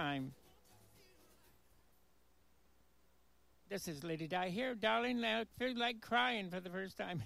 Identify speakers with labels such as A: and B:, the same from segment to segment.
A: time. This is Lady Di here. Darling, I feel like crying for the first time.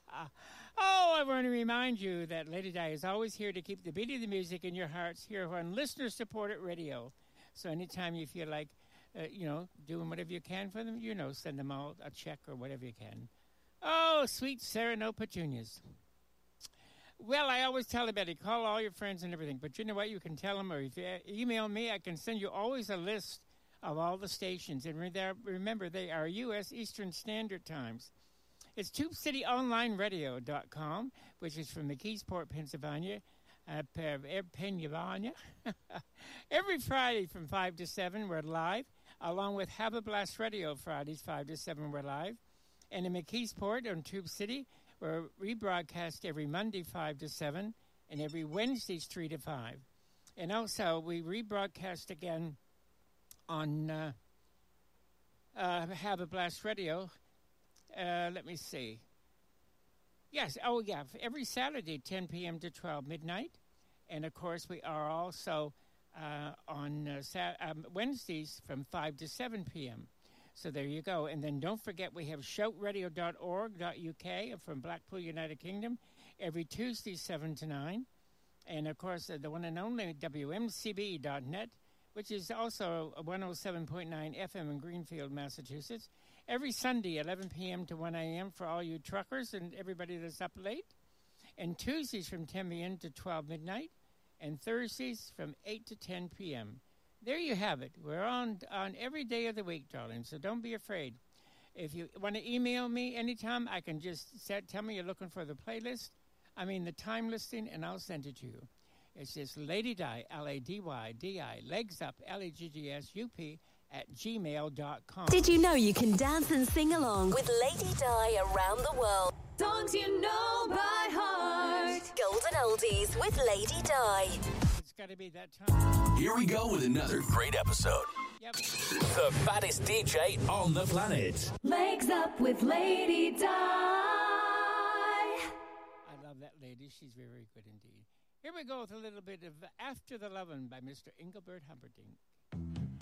A: Oh, I want to remind you that Lady Di is always here to keep the beat of the music in your hearts here on listener-supported radio. So anytime you feel like, doing whatever you can for them, send them all a check or whatever you can. Oh, sweet Sarah No Petunias. Well, I always tell everybody, call all your friends and everything. But you know what? You can tell them, or if you email me, I can send you always a list of all the stations. And remember, they are U.S. Eastern Standard Times. It's TubeCityOnlineRadio.com, which is from McKeesport, Pennsylvania. Pennsylvania. Every Friday from 5 to 7, we're live, along with Have a Blast Radio Fridays, 5 to 7, we're live. And in McKeesport on Tube City, we're rebroadcast every Monday, 5 to 7, and every Wednesdays, 3 to 5. And also, we rebroadcast again on Have a Blast Radio. Let me see. Yes, every Saturday, 10 p.m. to 12 midnight. And, of course, we are also on Wednesdays from 5 to 7 p.m. So there you go. And then don't forget we have shoutradio.org.uk from Blackpool, United Kingdom, every Tuesday, 7 to 9. And, of course, the one and only WMCB.net, which is also 107.9 FM in Greenfield, Massachusetts, every Sunday, 11 p.m. to 1 a.m. for all you truckers and everybody that's up late, and Tuesdays from 10 p.m. to 12 midnight, and Thursdays from 8 to 10 p.m. There you have it. We're on every day of the week, darling, so don't be afraid. If you want to email me anytime, I can just tell me you're looking for the the time listing, and I'll send it to you. It's just Lady Di, Ladydyi, legs up, LEGGSUP, @gmail.com.
B: Did you know you can dance and sing along with Lady Di around the world?
C: Songs you know by heart.
B: Golden Oldies with Lady Di.
A: It's got to be that time.
D: Here we go with another great episode.
A: Yep.
D: The fattest DJ on the planet.
C: Legs up with Lady Di.
A: I love that lady. She's very good indeed. Here we go with a little bit of After the Lovin' by Mr. Engelbert Humperdinck.